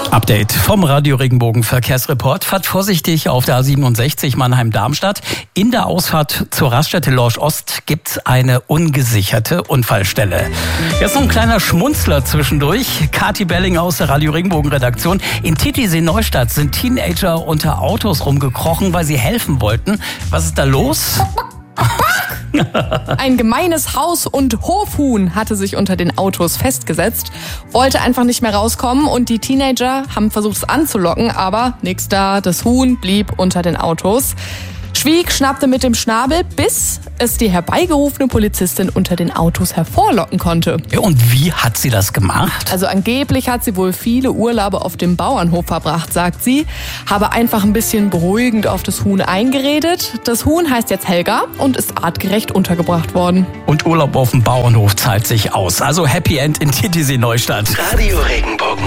Update vom Radio Regenbogen Verkehrsreport. Fahrt vorsichtig auf der A67 Mannheim-Darmstadt. In der Ausfahrt zur Raststätte Lorsch Ost gibt's eine ungesicherte Unfallstelle. Jetzt noch ein kleiner Schmunzler zwischendurch. Kathi Belling aus der Radio Regenbogen Redaktion. In Titisee Neustadt sind Teenager unter Autos rumgekrochen, weil sie helfen wollten. Was ist da los? Ein gemeines Haus- und Hofhuhn hatte sich unter den Autos festgesetzt, wollte einfach nicht mehr rauskommen und die Teenager haben versucht, es anzulocken, aber nix da, das Huhn blieb unter den Autos. Schwieg, schnappte mit dem Schnabel, bis es die herbeigerufene Polizistin unter den Autos hervorlocken konnte. Ja, und wie hat sie das gemacht? Also angeblich hat sie wohl viele Urlaube auf dem Bauernhof verbracht, sagt sie. Habe einfach ein bisschen beruhigend auf das Huhn eingeredet. Das Huhn heißt jetzt Helga und ist artgerecht untergebracht worden. Und Urlaub auf dem Bauernhof zahlt sich aus. Also Happy End in Titisee Neustadt. Radio Regenbogen.